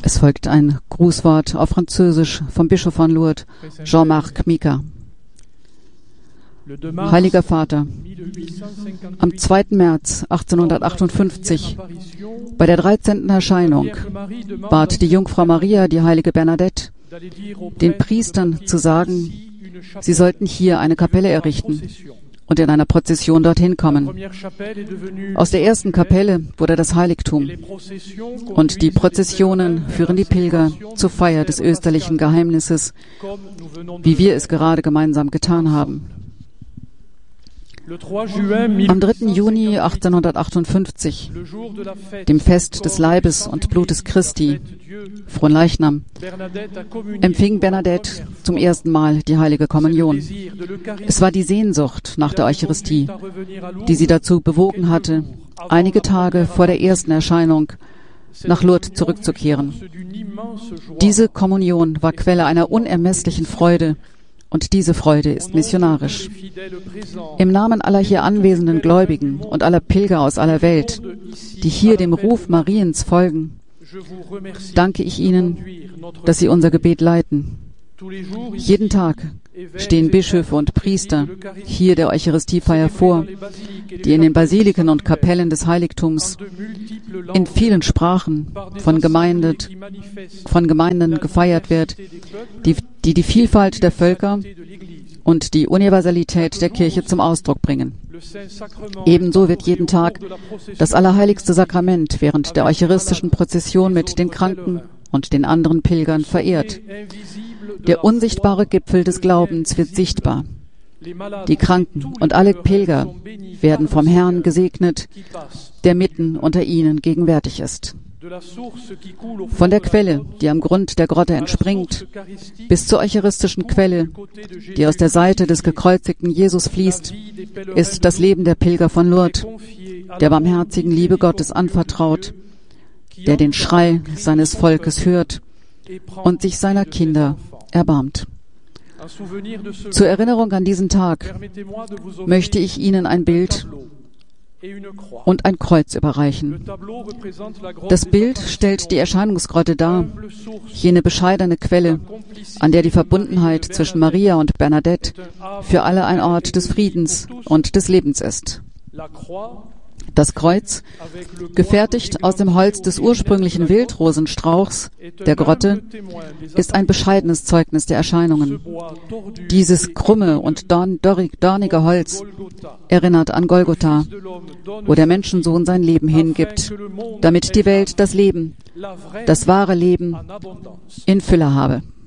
Es folgt ein Grußwort auf Französisch vom Bischof von Lourdes, Jean-Marc Mika. Heiliger Vater, am 2. März 1858, bei der 13. Erscheinung, bat die Jungfrau Maria, die heilige Bernadette, den Priestern zu sagen, sie sollten hier eine Kapelle errichten und in einer Prozession dorthin kommen. Aus der ersten Kapelle wurde das Heiligtum und die Prozessionen führen die Pilger zur Feier des österlichen Geheimnisses, wie wir es gerade gemeinsam getan haben. Am 3. Juni 1858, dem Fest des Leibes und Blutes Christi, Fronleichnam, empfing Bernadette zum ersten Mal die heilige Kommunion. Es war die Sehnsucht nach der Eucharistie, die sie dazu bewogen hatte, einige Tage vor der ersten Erscheinung nach Lourdes zurückzukehren. Diese Kommunion war Quelle einer unermesslichen Freude, und diese Freude ist missionarisch. Im Namen aller hier anwesenden Gläubigen und aller Pilger aus aller Welt, die hier dem Ruf Mariens folgen, danke ich Ihnen, dass Sie unser Gebet leiten. Jeden Tag stehen Bischöfe und Priester hier der Eucharistiefeier vor, die in den Basiliken und Kapellen des Heiligtums in vielen Sprachen von Gemeinden gefeiert wird, die Vielfalt der Völker und die Universalität der Kirche zum Ausdruck bringen. Ebenso wird jeden Tag das Allerheiligste Sakrament während der eucharistischen Prozession mit den Kranken und den anderen Pilgern verehrt. Der unsichtbare Gipfel des Glaubens wird sichtbar. Die Kranken und alle Pilger werden vom Herrn gesegnet, der mitten unter ihnen gegenwärtig ist. Von der Quelle, die am Grund der Grotte entspringt, bis zur eucharistischen Quelle, die aus der Seite des gekreuzigten Jesus fließt, ist das Leben der Pilger von Lourdes, der barmherzigen Liebe Gottes anvertraut, der den Schrei seines Volkes hört und sich seiner Kinder erbarmt. Zur Erinnerung an diesen Tag möchte ich Ihnen ein Bild und ein Kreuz überreichen. Das Bild stellt die Erscheinungsgrotte dar, jene bescheidene Quelle, an der die Verbundenheit zwischen Maria und Bernadette für alle ein Ort des Friedens und des Lebens ist. Das Kreuz, gefertigt aus dem Holz des ursprünglichen Wildrosenstrauchs der Grotte, ist ein bescheidenes Zeugnis der Erscheinungen. Dieses krumme und dornige Holz erinnert an Golgotha, wo der Menschensohn sein Leben hingibt, damit die Welt das Leben, das wahre Leben in Fülle habe.